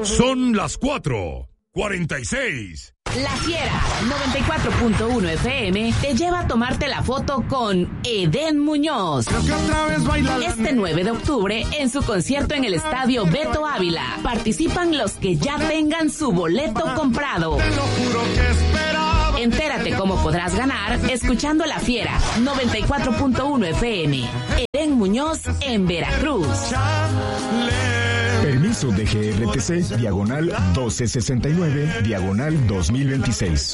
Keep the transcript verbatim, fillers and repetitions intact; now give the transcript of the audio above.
Son las cuatro cuarenta y seis. La Fiera noventa y cuatro punto uno F M te lleva a tomarte la foto con Edén Muñoz. Este nueve de octubre en su concierto en el Estadio Beto Ávila. Participan los que ya tengan su boleto comprado. Entérate cómo podrás ganar escuchando La Fiera noventa y cuatro punto uno F M. Edén Muñoz en Veracruz. Permiso de G R T C, diagonal doce sesenta y nueve, diagonal dos mil veintiséis.